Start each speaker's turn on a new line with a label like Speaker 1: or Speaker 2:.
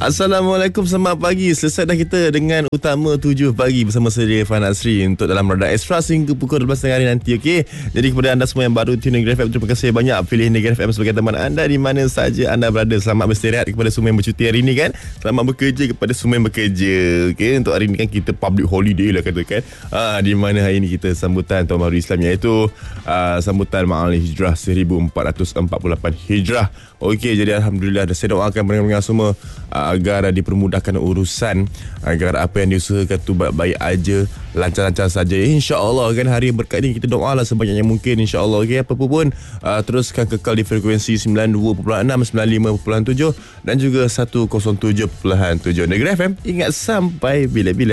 Speaker 1: Assalamualaikum, selamat pagi. Selesai dah kita dengan Utama 7 pagi bersama saya Irfan Asri untuk dalam Radar Extra hingga pukul 12 hari nanti, okey. Jadi kepada anda semua yang baru tune Negeri FM, terima kasih banyak pilih Negeri FM sebagai teman anda di mana saja anda berada. Selamat beristirahat kepada semua yang bercuti hari ini kan. Selamat bekerja kepada semua yang bekerja. Okey, untuk hari ini kan kita public holiday lah katakan. Di mana hari ini kita sambutan Tahun Baru Islam, iaitu sambutan Ma'al Hijrah 1448 Hijrah. Okey, jadi alhamdulillah saya doakan pendengar semua agar dipermudahkan urusan, agar apa yang diusahakan tu baik-baik aja, lancar-lancar saja, insya-Allah kan. Hari berkat ni kita doalah sebanyak yang mungkin, insya-Allah. Okey, apa pun teruskan kekal di frekuensi 92.6, 95.7 dan juga 107.7 Negeri FM. Ingat sampai bila-bila.